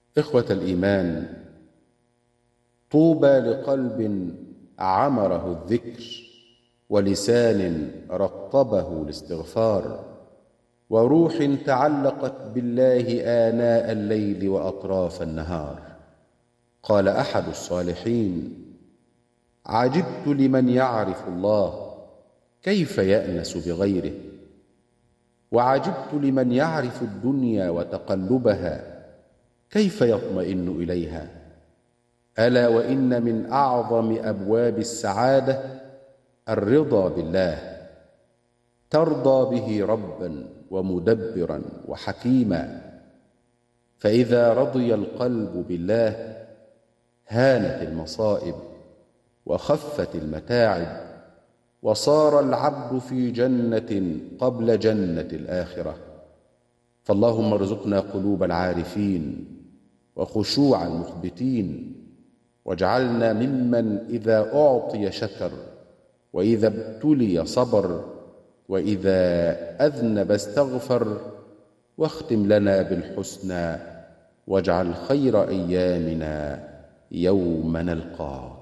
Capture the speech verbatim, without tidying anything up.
إخوة الإيمان، طوبى لقلب عمره الذكر، ولسان رطبه الاستغفار، وروح تعلقت بالله آناء الليل وأطراف النهار. قال أحد الصالحين: عجبت لمن يعرف الله كيف يأنس بغيره، وعجبت لمن يعرف الدنيا وتقلبها كيف يطمئن إليها. ألا وإن من أعظم أبواب السعادة الرضا بالله، ترضى به ربا ومدبرا وحكيما، فإذا رضي القلب بالله هانت المصائب وخفت المتاعب، وصار العبد في جنة قبل جنة الآخرة. فاللهم ارزقنا قلوب العارفين وخشوع المخبتين، واجعلنا ممن إذا أعطي شكر، وإذا ابتلي صبر، وإذا أذنب استغفر. واختم لنا بالحسنى، واجعل خير أيامنا يوم نلقاك.